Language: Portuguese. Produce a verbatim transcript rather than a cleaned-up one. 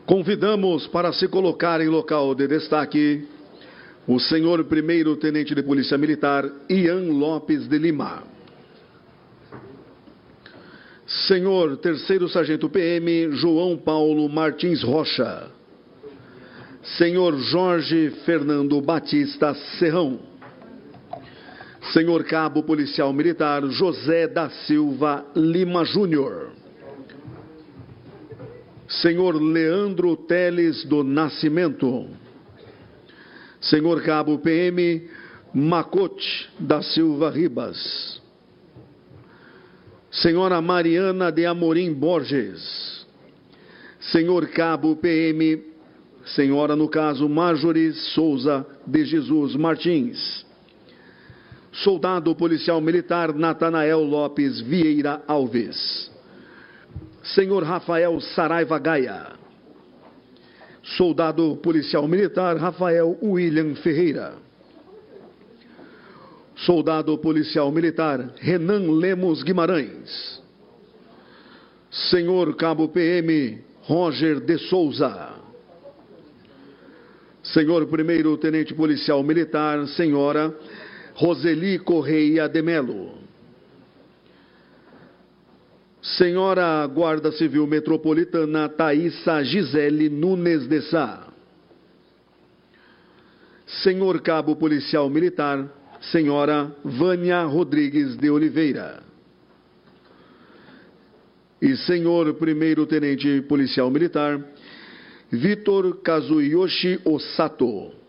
Convidamos para se colocar em local de destaque o senhor primeiro tenente de Polícia Militar, Ian Lopes de Lima. Senhor terceiro sargento P M, João Paulo Martins Rocha. Senhor Jorge Fernando Batista Serrão. Senhor Cabo Policial Militar, José da Silva Lima Júnior. Senhor Leandro Teles do Nascimento. Senhor Cabo P M, Macote da Silva Ribas. Senhora Mariana de Amorim Borges. Senhor Cabo P M, senhora, no caso, Marjorie Souza de Jesus Martins. Soldado Policial Militar, Natanael Lopes Vieira Alves. Senhor Rafael Saraiva Gaia. Soldado Policial Militar, Rafael William Ferreira. Soldado Policial Militar, Renan Lemos Guimarães. Senhor Cabo P M, Roger de Souza. Senhor primeiro Tenente Policial Militar, senhora Roseli Correia de Melo. Senhora Guarda Civil Metropolitana, Thaísa Gisele Nunes de Sá. Senhor Cabo Policial Militar, senhora Vânia Rodrigues de Oliveira. E senhor primeiro Tenente Policial Militar, Vitor Kazuyoshi Osato.